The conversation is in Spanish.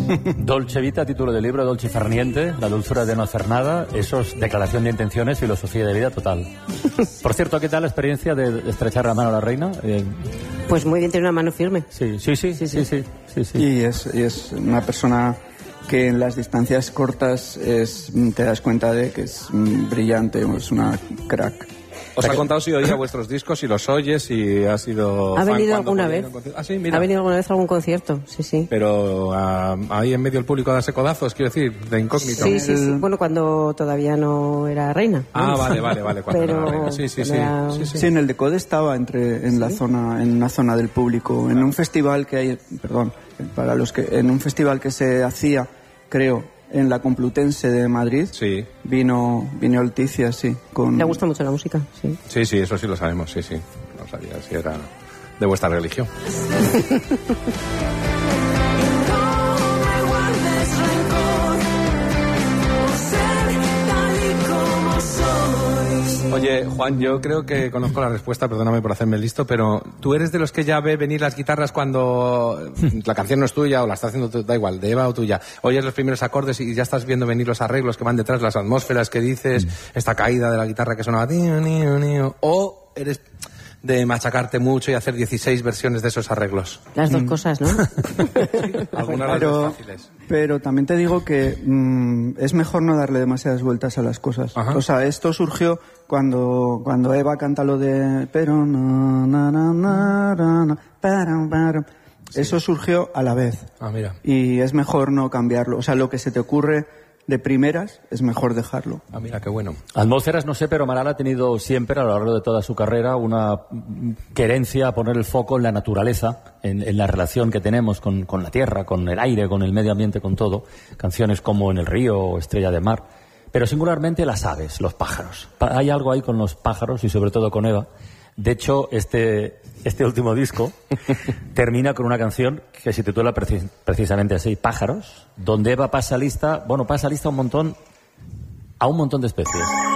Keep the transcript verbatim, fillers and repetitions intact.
Dolce Vita, título del libro, Dolce Far Niente, la dulzura de no hacer nada. Eso es declaración de intenciones, filosofía de vida total. Por cierto, ¿qué tal la experiencia de estrechar la mano a la reina? Eh... Pues muy bien, tiene una mano firme. Sí, sí, sí, sí, sí, sí, sí, sí. Y es, y es una persona que en las distancias cortas es, te das cuenta de que es brillante, es una crack. ¿Os ha contado si oía vuestros discos, si los oyes, si ha sido... ¿Ha venido alguna vez? Ah, sí, mira. ¿Ha venido alguna vez a algún concierto? Sí, sí. Pero uh, ahí en medio del público a darse codazos, quiero decir, de incógnito. Sí, sí, sí. Bueno, cuando todavía no era reina. Ah, ¿no? vale, vale, vale. Cuando Pero... no era reina. Sí, sí, sí. Era... sí, sí. Sí, en el Decode estaba entre, en, ¿sí? la zona, en una zona del público, en un festival que hay, perdón, para los que, en un festival que se hacía, creo, en la Complutense de Madrid, sí. vino vino Leticia, sí. Con... Le gusta mucho la música, sí. Sí, sí, eso sí lo sabemos, sí, sí. No sabía si era de vuestra religión. Oye, Juan, yo creo que conozco la respuesta, perdóname por hacerme listo, pero ¿tú eres de los que ya ve venir las guitarras cuando la canción no es tuya o la está haciendo, da igual, de Eva o tuya? Oyes los primeros acordes y ya estás viendo venir los arreglos que van detrás, las atmósferas que dices, mm. esta caída de la guitarra que sonaba... ¿O eres de machacarte mucho y hacer dieciséis versiones de esos arreglos? Las dos mm. cosas, ¿no? Algunas de las dos fáciles. Pero también te digo que mmm, es mejor no darle demasiadas vueltas a las cosas. Ajá. O sea, esto surgió cuando cuando Eva canta lo de pero no na na na na, na para, para. Sí. Eso surgió a la vez. Ah, mira. Y es mejor no cambiarlo. O sea, lo que se te ocurre de primeras es mejor dejarlo. Ah, mira, qué bueno. Atmósferas, no sé, pero Amaral ha tenido siempre, a lo largo de toda su carrera, una querencia a poner el foco en la naturaleza, en, en la relación que tenemos con, con la tierra, con el aire, con el medio ambiente, con todo. Canciones como En el río o Estrella de mar. Pero singularmente las aves, los pájaros. Hay algo ahí con los pájaros y sobre todo con Eva. De hecho, este, este último disco termina con una canción que se titula precis- precisamente así, Pájaros, donde Eva pasa lista, bueno, pasa lista a un montón, a un montón de especies.